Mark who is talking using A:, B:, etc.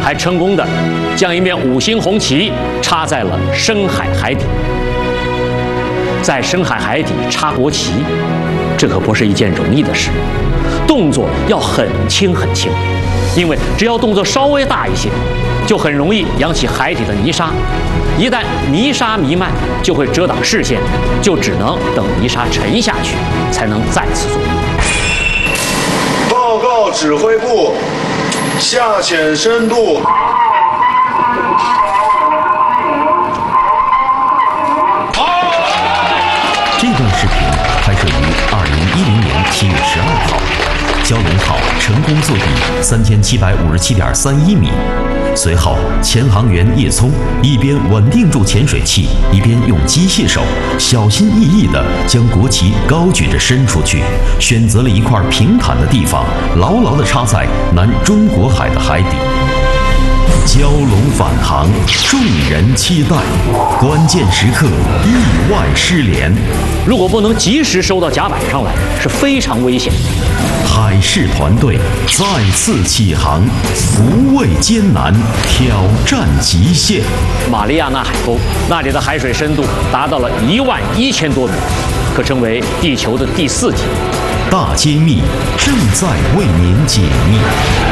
A: 还成功的将一面5星红旗插在了深海海底。在深海海底插国旗，这可不是一件容易的事，动作要很轻很轻，因为只要动作稍微大一些，就很容易扬起海底的泥沙。一旦泥沙弥漫，就会遮挡视线，就只能等泥沙沉下去，才能再次作业。
B: 报告指挥部，下潜深度。
C: 这段视频拍摄于2010年7月12号，蛟龙号成功坐底3757.31米。随后，潜航员叶聪一边稳定住潜水器，一边用机械手小心翼翼地将国旗高举着伸出去，选择了一块平坦的地方，牢牢地插在南中国海的海底。蛟龙返航，众人期待，关键时刻意外失联。
A: 如果不能及时收到甲板上来，是非常危险的。
C: 海事团队再次起航，不畏艰难，挑战极限。
A: 马里亚纳海沟那里的海水深度达到了11000多米，可称为地球的第4极。
C: 大揭秘正在为您解密。